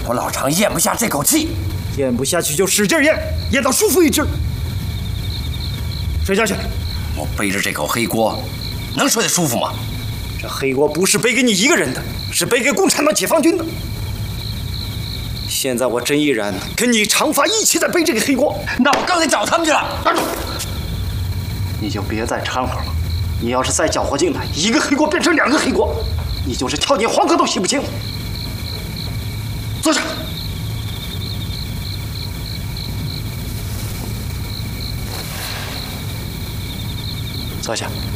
我老常咽不下这口气。 咽不下去就使劲咽，咽到舒服为止。睡觉去。 我背着这口黑锅，能睡得舒服吗？ 这黑锅不是背给你一个人的，是背给共产党解放军的。现在我甄毅然跟你长发一起在背这个黑锅。 那我刚才找他们去了。 你就别再掺和了。你要是再搅和进来，一个黑锅变成2个黑锅，你就是跳进黄河都洗不清。坐下。坐下。